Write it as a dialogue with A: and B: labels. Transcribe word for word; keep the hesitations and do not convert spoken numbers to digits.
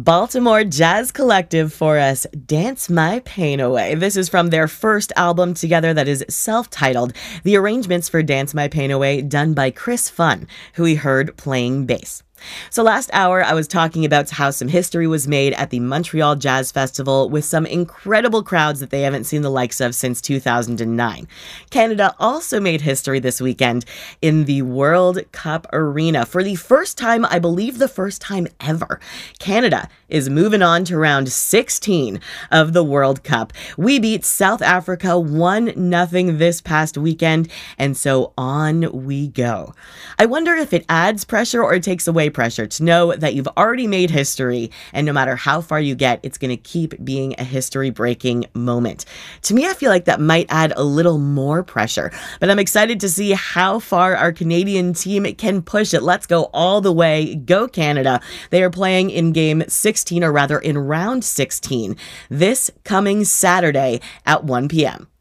A: Baltimore jazz collective for us, Dance My Pain Away. This is from their first album together that is self-titled. The arrangements for Dance My Pain Away done by Chris Funn, who we heard playing bass. So last hour, I was talking about how some history was made at the Montreal Jazz Festival with some incredible crowds that they haven't seen the likes of since two thousand nine. Canada also made history this weekend in the World Cup arena. For the first time, I believe the first time ever, Canada is moving on to round sixteen of the World Cup. We beat South Africa one nothing this past weekend, and so on we go. I wonder if it adds pressure or takes away pressure to know that you've already made history, and no matter how far you get, it's going to keep being a history-breaking moment. To me, I feel like that might add a little more pressure, but I'm excited to see how far our Canadian team can push it. Let's go all the way. Go Canada. They are playing in game sixteen, or rather in round sixteen, this coming Saturday at one p.m.